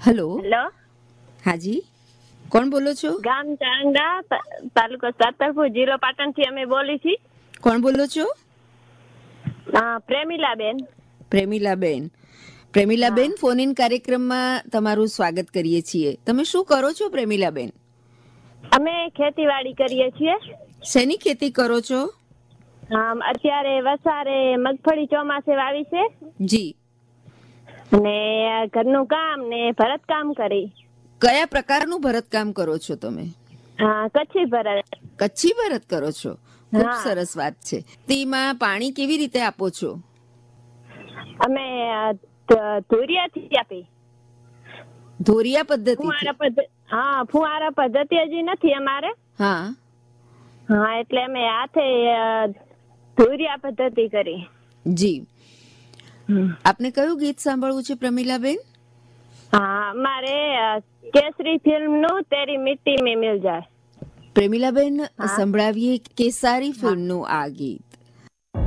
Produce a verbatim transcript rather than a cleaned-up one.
Hello. Hello, હાજી, કોણ બોલો છો? ગામ ચાંગા, તા- તાલુકો સાતરપુર, જિલ્લો પાટણ થી અમે બોલી છીએ. કોણ બોલો છો? હા, પ્રેમીલાબેન. પ્રેમીલાબેન. પ્રેમીલાબેન, ફોન ઇન કાર્યક્રમમાં તમારું સ્વાગત કરીએ છીએ. તમે શું કરો છો પ્રેમીલાબેન? અમે ખેતીવાડી કરીએ છીએ. શેની ખેતી કરો છો? આમ અત્યારે વસારે મગફળી ચોમાસે વાવી છે જી. અને ઘરનું કામ ને ભરત કામ કરી. કયા પ્રકારનું ભરતકામ કરો છો તમે? હા, કચ્છી ભરત. કચ્છી ભરત કરો છો? ખૂબ હા. સરસ વાત છે. તેમાં પાણી કેવી રીતે આપો છો? અમે અ, ધ- ધોરિયાથી આપી. ધોરિયા પદ્ધતિથી? ફુવારા પદ્ધતિ. હા, ફુવારા પદ્ધતિ હજી નથી અમારે. હા. હા, એટલે અમે હાથે અ, ધોરિયા પદ્ધતિ કરી. જી. આપને કયું ગીત સાંભળવું છે પ્રમીલાબેન? હા, અમારે અ, કેસરી ફિલ્મ નું તેરી મિટ્ટી મેં મિલ જાય. પ્રેમીલાબેન, હા. સંભળાવીએ કેસારી હા. ફિલ્મનું આ ગીત.